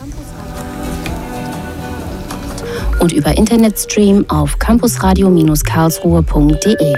Und über Internetstream auf campusradio-karlsruhe.de.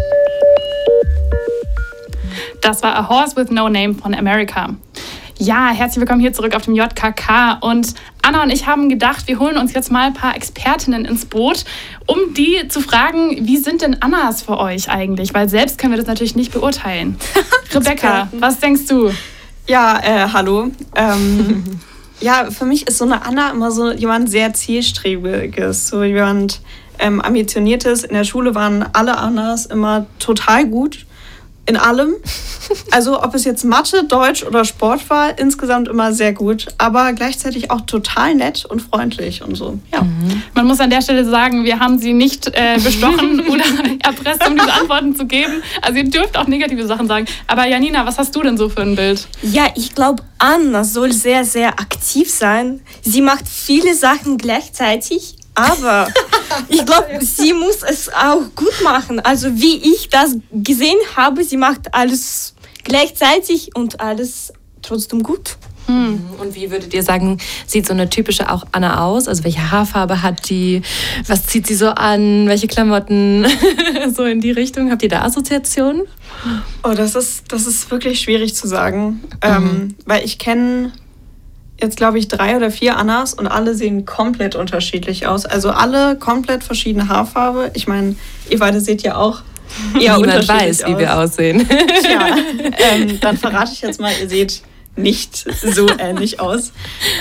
Das war A Horse with No Name von America. Ja, herzlich willkommen hier zurück auf dem JKK. Und Anna und ich haben gedacht, wir holen uns jetzt mal ein paar Expertinnen ins Boot, um die zu fragen, wie sind denn Annas für euch eigentlich? Weil selbst können wir das natürlich nicht beurteilen. Rebecca, was denkst du? Ja, hallo. Ja, für mich ist so eine Anna immer so jemand sehr zielstrebiges, so jemand ambitioniertes. In der Schule waren alle Annas immer total gut. In allem. Also ob es jetzt Mathe, Deutsch oder Sport war, insgesamt immer sehr gut. Aber gleichzeitig auch total nett und freundlich und so. Ja. Man muss an der Stelle sagen, wir haben sie nicht bestochen oder erpresst, um diese Antworten zu geben. Also ihr dürft auch negative Sachen sagen. Aber Janina, was hast du denn so für ein Bild? Ja, ich glaube, Anna soll sehr, sehr aktiv sein. Sie macht viele Sachen gleichzeitig. Aber ich glaube, sie muss es auch gut machen. Also wie ich das gesehen habe, sie macht alles gleichzeitig und alles trotzdem gut. Und wie würdet ihr sagen, sieht so eine typische auch Anna aus? Also welche Haarfarbe hat die? Was zieht sie so an? Welche Klamotten? So in die Richtung. Habt ihr da Assoziationen? Oh, das ist wirklich schwierig zu sagen. Weil ich kenne jetzt, glaube ich, 3 oder 4 Annas und alle sehen komplett unterschiedlich aus. Also alle komplett verschiedene Haarfarbe. Ich meine, ihr beide seht ja auch eher unterschiedlich weiß, aus. Wie wir aussehen. Tja, dann verrate ich jetzt mal, ihr seht nicht so ähnlich aus.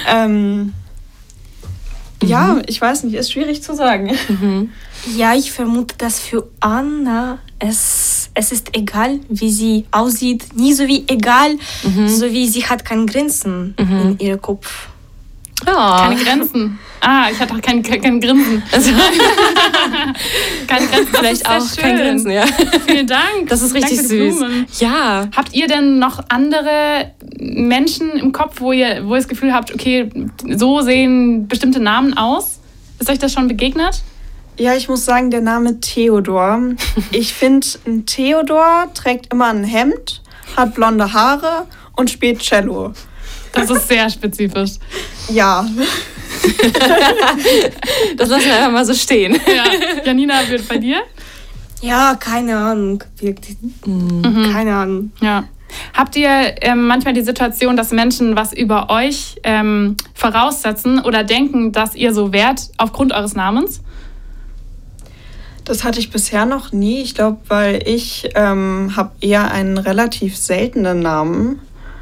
Ja, ich weiß nicht, ist schwierig zu sagen. Ja, ich vermute, dass für Anna es ist egal, wie sie aussieht. Nie so wie egal, so wie sie hat keine Grenzen in ihrem Kopf. Oh. Keine Grenzen. Ich hatte auch kein Grinsen. Also, keine Grenzen. Vielleicht auch kein Grinsen, ja. Vielen Dank. Das ist richtig süß. Ja. Habt ihr denn noch andere Menschen im Kopf, wo ihr das Gefühl habt, okay, so sehen bestimmte Namen aus? Ist euch das schon begegnet? Ja, ich muss sagen, der Name Theodor. Ich finde, ein Theodor trägt immer ein Hemd, hat blonde Haare und spielt Cello. Das ist sehr spezifisch. Ja. Das lassen wir einfach mal so stehen. Ja. Janina, wird bei dir? Ja, keine Ahnung. Wirklich. Keine Ahnung. Ja. Habt ihr manchmal die Situation, dass Menschen was über euch voraussetzen oder denken, dass ihr so wärt aufgrund eures Namens? Das hatte ich bisher noch nie. Ich glaube, weil ich habe eher einen relativ seltenen Namen.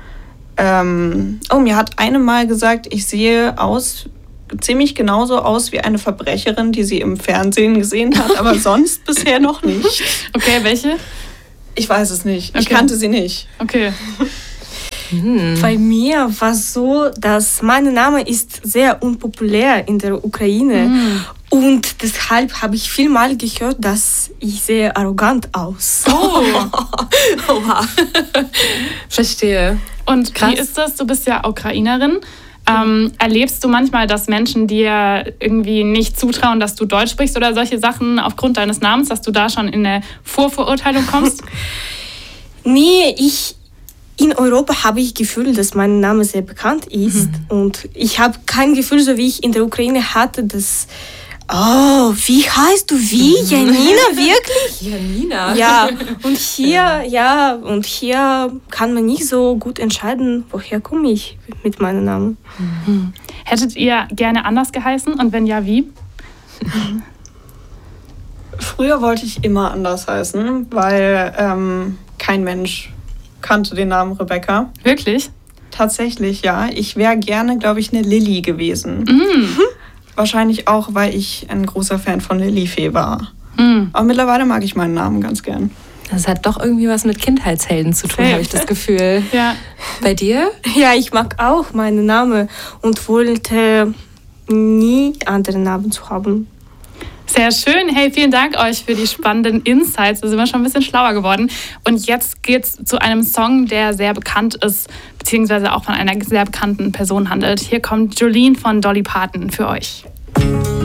Mir hat eine mal gesagt, ich sehe ziemlich genauso aus wie eine Verbrecherin, die sie im Fernsehen gesehen hat, aber sonst bisher noch nicht. Okay, welche? Ich weiß es nicht. Okay. Ich kannte sie nicht. Okay. Bei mir war es so, dass mein Name ist sehr unpopulär in der Ukraine. Und deshalb habe ich vielmal gehört, dass ich sehr arrogant aus. Oh. Oha. Verstehe. Und krass. Wie ist das? Du bist ja Ukrainerin. Erlebst du manchmal, dass Menschen dir irgendwie nicht zutrauen, dass du Deutsch sprichst oder solche Sachen aufgrund deines Namens, dass du da schon in eine Vorverurteilung kommst? Nee, in Europa habe ich das Gefühl, dass mein Name sehr bekannt ist. Und ich habe kein Gefühl, so wie ich in der Ukraine hatte, dass wie heißt du? Wie? Janina, wirklich? Janina? Ja, und hier kann man nicht so gut entscheiden, woher komme ich mit meinem Namen. Hättet ihr gerne anders geheißen und wenn ja, wie? Früher wollte ich immer anders heißen, weil kein Mensch kannte den Namen Rebecca. Wirklich? Tatsächlich, ja. Ich wäre gerne, glaube ich, eine Lilly gewesen. Wahrscheinlich auch, weil ich ein großer Fan von Lilifee war. Aber mittlerweile mag ich meinen Namen ganz gern. Das hat doch irgendwie was mit Kindheitshelden zu tun, habe ich das Gefühl. Ja. Bei dir? Ja, ich mag auch meinen Namen und wollte nie anderen Namen zu haben. Sehr schön. Hey, vielen Dank euch für die spannenden Insights. Da sind wir schon ein bisschen schlauer geworden. Und jetzt geht's zu einem Song, der sehr bekannt ist, beziehungsweise auch von einer sehr bekannten Person handelt. Hier kommt Jolene von Dolly Parton für euch.